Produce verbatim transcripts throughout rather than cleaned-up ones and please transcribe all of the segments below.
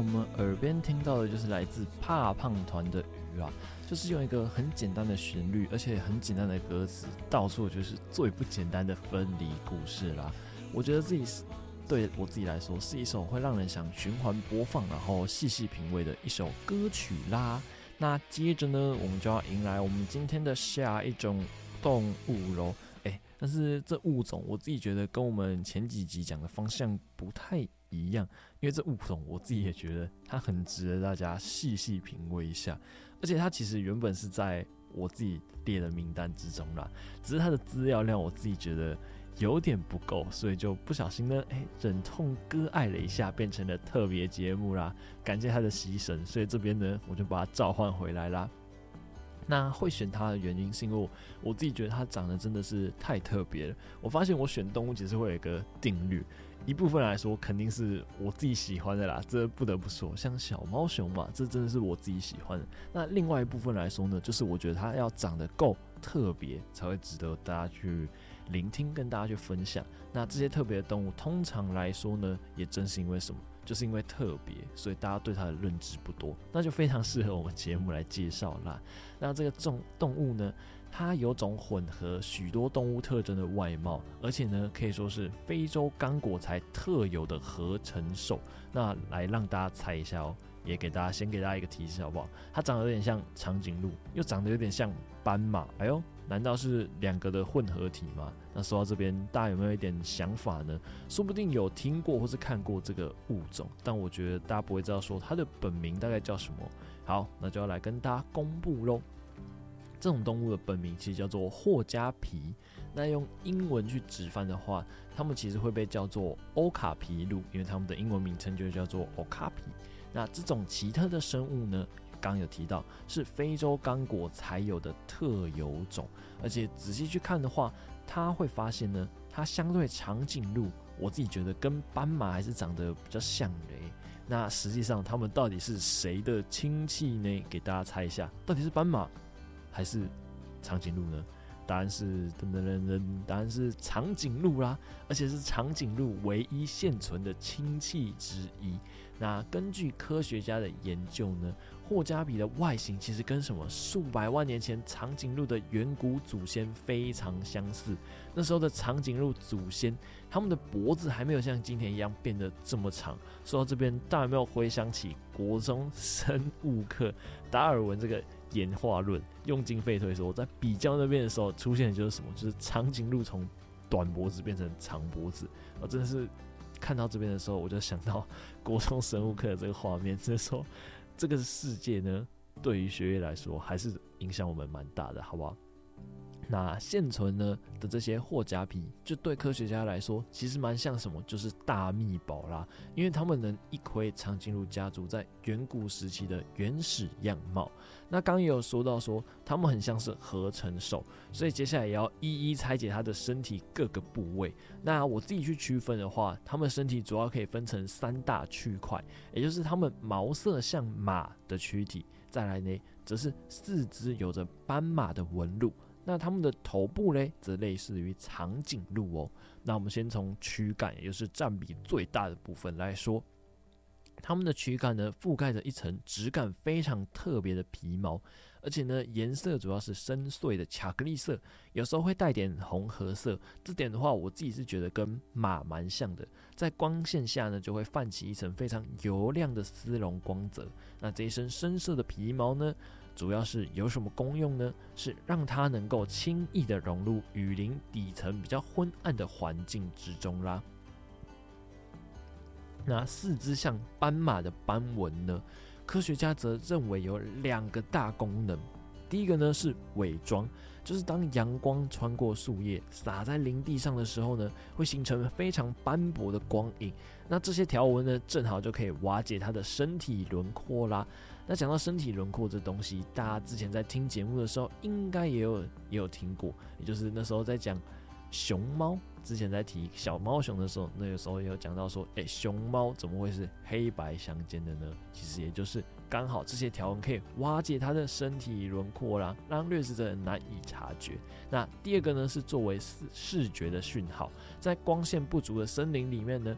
我们耳边听到的就是来自怕胖团的鱼啊，就是用一个很简单的旋律，而且很简单的歌词，道出就是最不简单的分离故事啦。我觉得自己是对我自己来说是一首会让人想循环播放，然后细细品味的一首歌曲啦。那接着呢，我们就要迎来我们今天的下一种动物咯。欸，但是这物种我自己觉得跟我们前几集讲的方向不太一样，因为这物种我自己也觉得它很值得大家细细品味一下，而且它其实原本是在我自己列的名单之中啦，只是它的资料量我自己觉得有点不够，所以就不小心呢，欸，忍痛割爱了一下，变成了特别节目啦，感谢它的牺牲，所以这边呢我就把它召唤回来啦。那会选它的原因是因为 我, 我自己觉得它长得真的是太特别了。我发现我选动物其实会有一个定律，一部分来说肯定是我自己喜欢的啦，这不得不说，像小猫熊嘛，这真的是我自己喜欢的。那另外一部分来说呢，就是我觉得它要长得够特别，才会值得大家去聆听，跟大家去分享。那这些特别的动物，通常来说呢，也正是因为什么？就是因为特别，所以大家对它的认知不多，那就非常适合我们节目来介绍啦。那这个动物呢，它有种混合许多动物特征的外貌，而且呢，可以说是非洲刚果才特有的合成兽。那来让大家猜一下哦，也给大家先给大家一个提示好不好？它长得有点像长颈鹿，又长得有点像斑马。哎呦，难道是两个的混合体吗？那说到这边，大家有没有一点想法呢？说不定有听过或是看过这个物种，但我觉得大家不会知道说它的本名大概叫什么。好，那就要来跟大家公布咯。这种动物的本名其实叫做霍加皮，那用英文去直翻的话，它们其实会被叫做欧卡皮鹿，因为它们的英文名称就叫做 Okapi。那这种奇特的生物呢，刚刚有提到是非洲刚果才有的特有种，而且仔细去看的话，它会发现呢，它相对长颈鹿，我自己觉得跟斑马还是长得比较像的欸。那实际上它们到底是谁的亲戚呢？给大家猜一下，到底是斑马还是长颈鹿呢？答案是噔噔噔噔，答案是长颈鹿啦，而且是长颈鹿唯一现存的亲戚之一。那根据科学家的研究呢，霍加皮的外形其实跟什么数百万年前长颈鹿的远古祖先非常相似。那时候的长颈鹿祖先，他们的脖子还没有像今天一样变得这么长。说到这边，大家有没有回想起国中生物课达尔文这个演化论，用进废退说，在比较那边的时候出现的就是什么？就是长颈鹿从短脖子变成长脖子。我真的是看到这边的时候，我就想到国中生物课的这个画面，就是说这个世界呢，对于学业来说还是影响我们蛮大的，好不好？那现存呢的这些霍加皮，就对科学家来说，其实蛮像什么？就是大秘宝啦，因为他们能一窥长颈鹿家族在远古时期的原始样貌。那刚刚也有说到说，他们很像是合成兽，所以接下来也要一一拆解它的身体各个部位。那我自己去区分的话，他们身体主要可以分成三大区块，也就是他们毛色像马的躯体，再来呢，则是四肢有着斑马的纹路。那他们的头部呢，则类似于长颈鹿哦。那我们先从躯干，也就是占比最大的部分来说，他们的躯干呢，覆盖着一层质感非常特别的皮毛，而且呢，颜色主要是深邃的巧克力色，有时候会带点红褐色。这点的话，我自己是觉得跟马蛮像的，在光线下呢，就会泛起一层非常油亮的丝绒光泽。那这一身深色的皮毛呢，主要是有什么功用呢？是让它能够轻易的融入雨林底层比较昏暗的环境之中啦。那四肢像斑马的斑纹呢，科学家则认为有两个大功能。第一个呢是伪装，就是当阳光穿过树叶洒在林地上的时候呢，会形成非常斑驳的光影。那这些条纹呢，正好就可以瓦解它的身体轮廓啦。那讲到身体轮廓这东西，大家之前在听节目的时候，应该也有也有听过，也就是那时候在讲熊猫，之前在提小猫熊的时候，那个时候也有讲到说，哎、欸，熊猫怎么会是黑白相间的呢？其实也就是刚好这些条纹可以瓦解它的身体轮廓啦，让掠食者难以察觉。那第二个呢，是作为视觉的讯号，在光线不足的森林里面呢，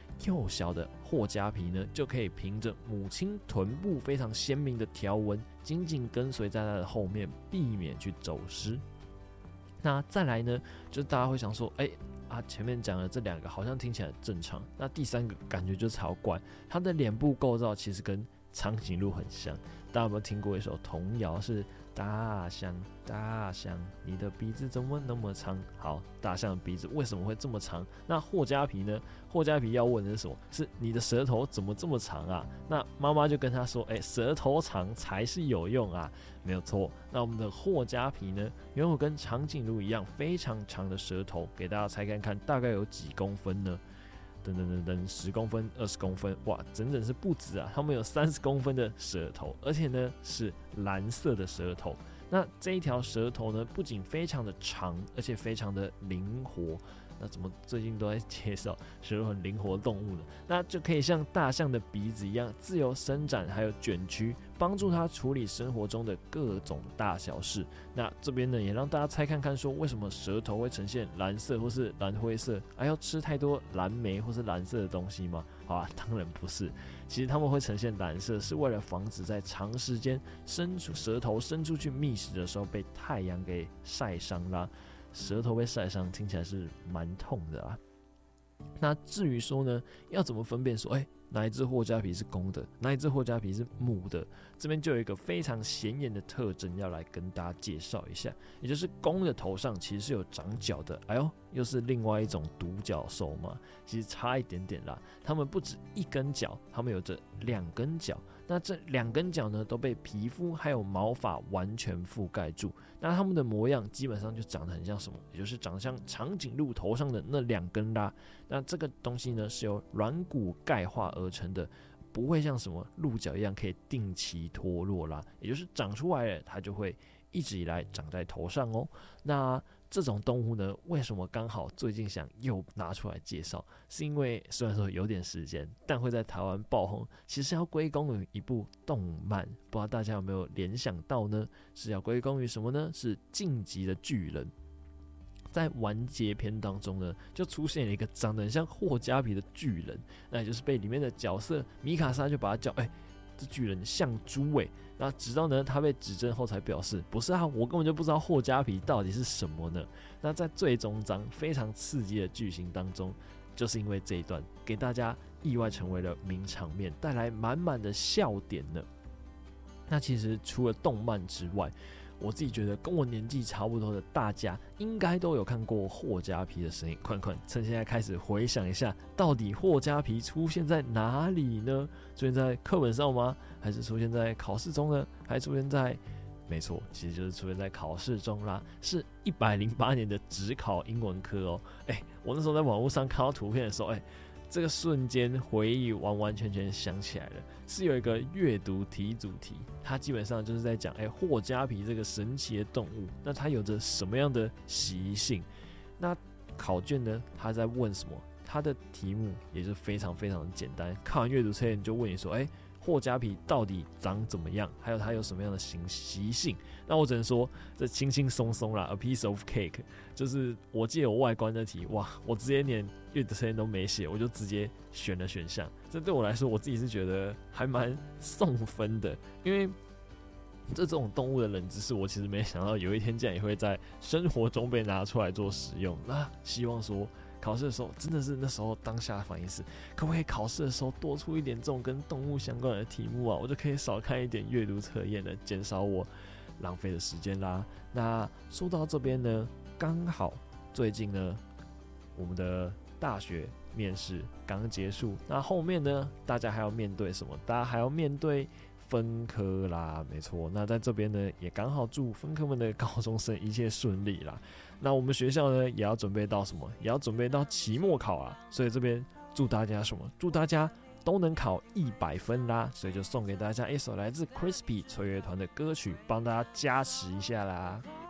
幼小的霍加皮呢，就可以凭着母亲臀部非常鲜明的条纹，紧紧跟随在它的后面，避免去走失。那再来呢，就是大家会想说，哎、欸、啊，前面讲的这两个好像听起来正常，那第三个感觉就超怪，它的脸部构造其实跟长颈鹿很像。大家有没有听过一首童谣是大象大象你的鼻子怎么那么长？好，大象的鼻子为什么会这么长？那霍加皮呢？霍加皮要问的是什么？是你的舌头怎么这么长啊？那妈妈就跟他说，哎、欸，舌头长才是有用啊，没有错。那我们的霍加皮呢，拥有跟长颈鹿一样非常长的舌头，给大家猜看看，大概有几公分呢？等等等等，十公分、二十公分，哇，整整是不止啊！他们有三十公分的舌头，而且呢是蓝色的舌头。那这一条舌头呢，不仅非常的长，而且非常的灵活。那怎么最近都在介绍舌头很灵活的动物呢？那就可以像大象的鼻子一样自由伸展，还有卷曲，帮助它处理生活中的各种大小事。那这边呢，也让大家猜看看，说为什么舌头会呈现蓝色或是蓝灰色？还、啊、要吃太多蓝莓或是蓝色的东西吗？好啊，当然不是。其实它们会呈现蓝色，是为了防止在长时间伸出舌头伸出去觅食的时候被太阳给晒伤啦。舌头被晒伤，听起来是蛮痛的啊。那至于说呢，要怎么分辨说，哎、欸，哪一只霍加皮是公的，哪一只霍加皮是母的？这边就有一个非常显眼的特征要来跟大家介绍一下，也就是公的头上其实是有长角的。哎呦，又是另外一种独角兽嘛，其实差一点点啦。它们不止一根角，它们有着两根角。那这两根角呢，都被皮肤还有毛发完全覆盖住。那它们的模样基本上就长得很像什么？也就是长得像长颈鹿头上的那两根啦。那这个东西呢，是由软骨钙化而成的，不会像什么鹿角一样可以定期脱落啦。也就是长出来了，它就会一直以来长在头上哦。那这种动物呢，为什么刚好最近想又拿出来介绍？是因为虽然说有点时间，但会在台湾爆红，其实要归功于一部动漫，不知道大家有没有联想到呢？是要归功于什么呢？是《晋级的巨人》。在完结篇当中呢，就出现了一个长得很像霍加皮的巨人，那也就是被里面的角色米卡莎就把他叫，哎、欸，这巨人像猪欸。那直到呢他被指证后才表示，不是啊，我根本就不知道霍加皮到底是什么呢。那在最终章非常刺激的剧情当中，就是因为这一段给大家意外成为了名场面，带来满满的笑点呢。那其实除了动漫之外，我自己觉得跟我年纪差不多的大家应该都有看过霍加皮的身影。快快趁现在开始回想一下，到底霍加皮出现在哪里呢？出现在课本上吗？还是出现在考试中呢？还是出现在……没错，其实就是出现在考试中啦，是一百零八年的指考英文科哦。哎、欸，我那时候在网络上看到图片的时候，哎、欸。这个瞬间回忆完完全全想起来了，是有一个阅读题主题，它基本上就是在讲，哎、欸，霍加皮这个神奇的动物，那它有着什么样的习性？那考卷呢，它在问什么？它的题目也是非常非常的简单，看完阅读测验就问你说，哎、欸，霍加皮到底长怎么样？还有它有什么样的习性？那我只能说，这轻轻松松啦 ，a piece of cake， 就是我记得我外观的题，哇，我直接连阅读测验都没写，我就直接选了选项。这对我来说，我自己是觉得还蛮送分的，因为这种动物的冷知识，我其实没想到有一天竟然也会在生活中被拿出来做使用。那希望说，考试的时候真的是那时候当下的反应是，可不可以考试的时候多出一点这种跟动物相关的题目啊？我就可以少看一点阅读测验了，减少我浪费的时间啦。那说到这边呢，刚好最近呢，我们的大学面试刚结束，那后面呢，大家还要面对什么？大家还要面对分科啦，没错。那在这边呢，也刚好祝分科们的高中生一切顺利啦。那我们学校呢，也要准备到什么？也要准备到期末考啊。所以这边祝大家什么？祝大家都能考一百分啦。所以就送给大家一首来自 Crispy 吹乐团的歌曲，帮大家加持一下啦。